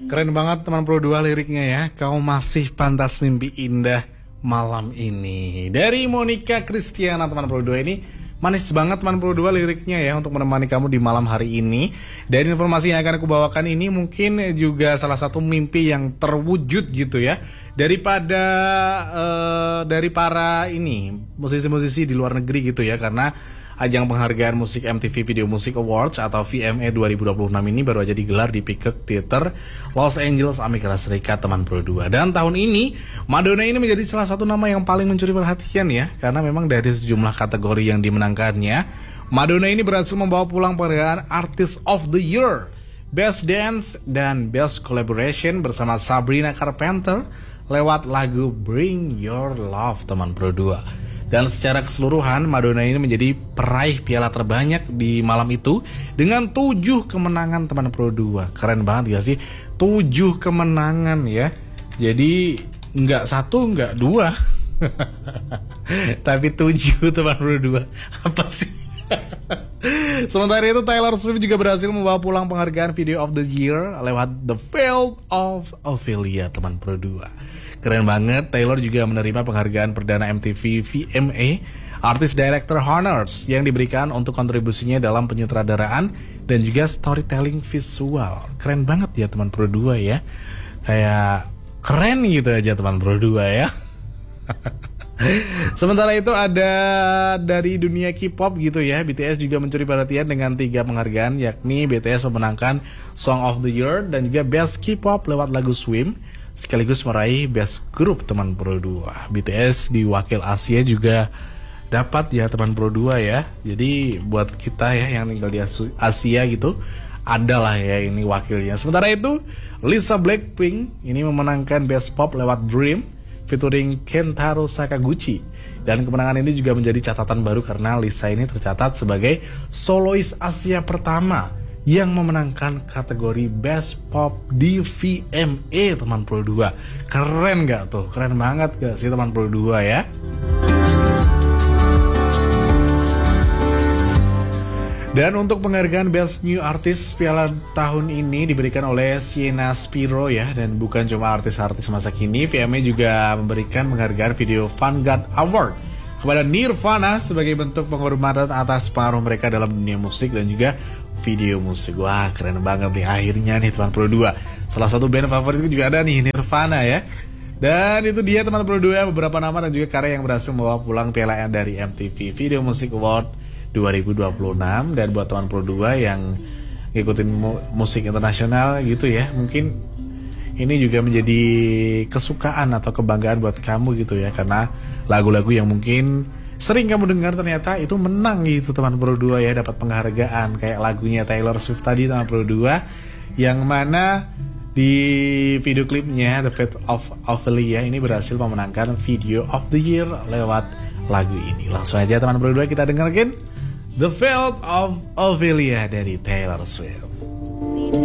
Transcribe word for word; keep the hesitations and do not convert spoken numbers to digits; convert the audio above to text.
Keren banget teman Pro dua liriknya ya. Kau masih pantas mimpi indah malam ini. Dari Monica Christiana teman Pro dua ini. Manis banget teman Pro dua liriknya ya untuk menemani kamu di malam hari ini. Dari informasi yang akan aku bawakan ini mungkin juga salah satu mimpi yang terwujud gitu ya. Daripada uh, dari para ini musisi-musisi di luar negeri gitu ya. Karena ajang penghargaan musik M T V Video Music Awards atau V M A dua ribu dua puluh enam ini baru aja digelar di Peacock Theater Los Angeles, Amerika Serikat teman Pro dua. Dan tahun ini Madonna ini menjadi salah satu nama yang paling mencuri perhatian ya. Karena memang dari sejumlah kategori yang dimenangkannya, Madonna ini berhasil membawa pulang penghargaan Artist of the Year, Best Dance, dan Best Collaboration bersama Sabrina Carpenter lewat lagu Bring Your Love teman Pro dua. Dan secara keseluruhan Madonna ini menjadi peraih piala terbanyak di malam itu dengan tujuh kemenangan teman Pro dua. Keren banget gak sih? Tujuh kemenangan ya. Jadi nggak satu nggak dua tapi tujuh teman Pro dua. Apa sih? Sementara itu Taylor Swift juga berhasil membawa pulang penghargaan Video of the Year lewat The Field of Ophelia teman Pro dua. Keren banget, Taylor juga menerima penghargaan perdana M T V V M A Artist Director Honors yang diberikan untuk kontribusinya dalam penyutradaraan dan juga storytelling visual. Keren banget ya teman Pro dua ya. Kayak keren gitu aja teman Pro dua ya. Sementara itu ada dari dunia K-pop gitu ya, B T S juga mencuri perhatian dengan tiga penghargaan, yakni B T S memenangkan Song of the Year dan juga Best K-pop lewat lagu Swim, sekaligus meraih Best Group teman Pro dua. B T S di wakil Asia juga dapat ya teman Pro dua ya. Jadi buat kita ya yang tinggal di Asia gitu, adalah ya ini wakilnya. Sementara itu Lisa Blackpink ini memenangkan Best Pop lewat Dream featuring Kentaro Sakaguchi. Dan kemenangan ini juga menjadi catatan baru karena Lisa ini tercatat sebagai solois Asia pertama yang memenangkan kategori Best Pop di V M A teman Pro dua. Keren gak tuh? Keren banget gak sih teman Pro dua ya? Dan untuk penghargaan Best New Artist piala tahun ini diberikan oleh Sienna Spiro ya. Dan bukan cuma artis-artis masa kini, V M A juga memberikan penghargaan Video Vanguard Award kepada Nirvana sebagai bentuk penghormatan atas pengaruh mereka dalam dunia musik dan juga video musik. Wah keren banget nih akhirnya nih teman Pro dua. Salah satu band favorit juga ada nih, Nirvana ya. Dan itu dia teman Pro dua, beberapa nama dan juga karya yang berhasil membawa pulang piala dari M T V Video Music Award dua ribu dua puluh enam. Dan buat teman Pro dua yang ngikutin mu- musik internasional gitu ya, mungkin ini juga menjadi kesukaan atau kebanggaan buat kamu gitu ya, karena lagu-lagu yang mungkin sering kamu dengar ternyata itu menang gitu teman Pro dua ya, dapat penghargaan kayak lagunya Taylor Swift tadi teman Pro dua, yang mana di video klipnya The Fate of Ophelia ini berhasil memenangkan Video of the Year lewat lagu ini. Langsung aja teman Pro dua kita dengarkan The Fate of Ophelia dari Taylor Swift.